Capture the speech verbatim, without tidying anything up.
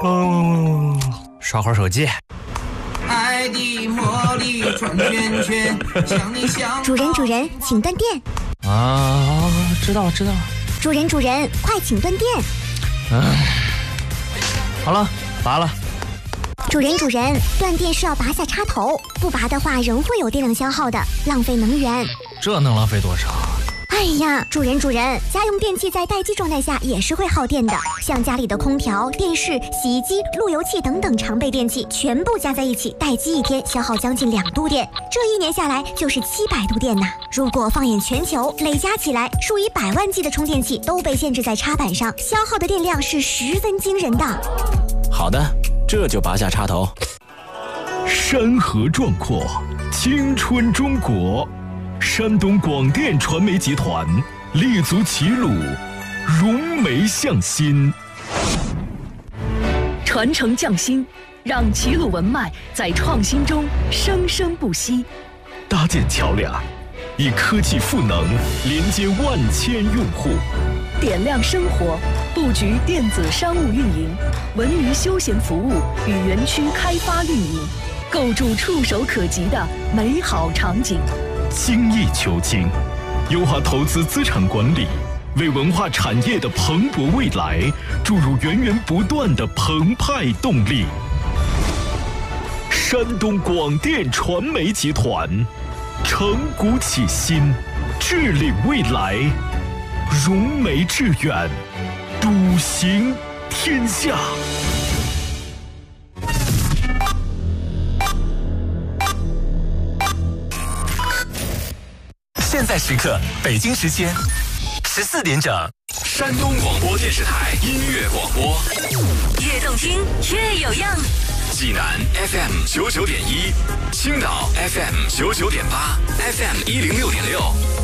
嗯，刷会儿手机。 爱的魔力转圈圈，想你想。 主人主人，请断电。 啊，知道了知道了。 主人主人，快请断电。 嗯，好了，拔了。 主人主人，断电是要拔下插头，不拔的话仍会有电量消耗的，浪费能源。 这能浪费多少？ 哎呀，主人主人，家用电器在待机状态下也是会耗电的，像家里的空调、电视、洗衣机、路由器等等常备电器，全部加在一起，待机一天消耗将近两度电，这一年下来就是七百度电呐。如果放眼全球，累加起来，数以百万计的充电器都被限制在插板上，消耗的电量是十分惊人的。 好的，这就拔下插头。 山河壮阔，青春中国。山东广电传媒集团立足齐鲁，融媒向心， 传承匠心，让齐鲁文脉在创新中生生不息。 搭建桥梁，以科技赋能连接万千用户。 点亮生活，布局电子商务运营、文娱休闲服务与园区开发运营，构筑触手可及的美好场景。 精益求精，优化投资资产管理，为文化产业的蓬勃未来注入源源不断的澎湃动力。山东广电传媒集团，承股启新，致领未来，融媒致远，笃行天下。 现在时刻，北京时间十四点整，山东广播电视台音乐广播， 越动听越有样。 济南 F M 九九点一，青岛 F M 九九点八 ，F M 一零六点六。